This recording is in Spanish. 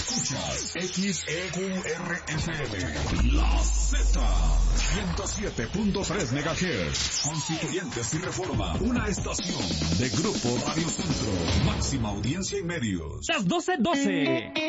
Escuchas XEQRFM, La Z, 107.3 MHz, Constituyentes y Reforma, una estación de Grupo Radio Centro, máxima audiencia y medios. Las 12:12.